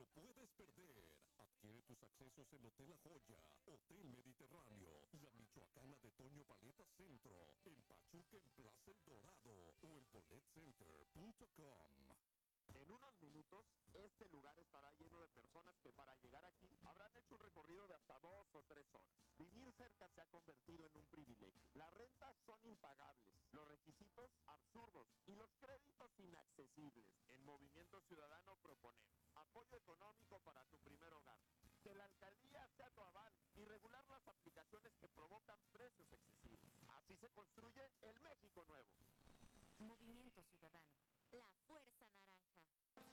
puedes perder. Adquiere tus accesos en Hotel La Joya, Hotel Mediterráneo, La Michoacana de Toño Paleta Centro, en Pachuca en Plaza El Dorado o en poletcenter.com. En unos minutos, este lugar estará lleno